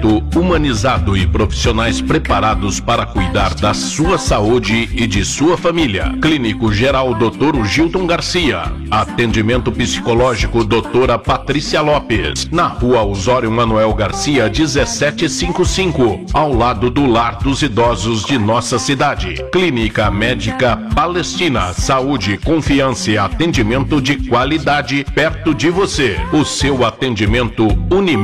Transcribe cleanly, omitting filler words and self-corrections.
humanizado e profissionais preparados para cuidar da sua saúde e de sua família. Clínico Geral Dr. Gilton Garcia. Atendimento psicológico Doutora Patrícia Lopes. Na Rua Osório Manuel Garcia, 1755, ao lado do Lar dos Idosos de nossa cidade. Clínica Médica Palestina. Saúde, confiança e atendimento de qualidade perto de você. O seu atendimento Unimed.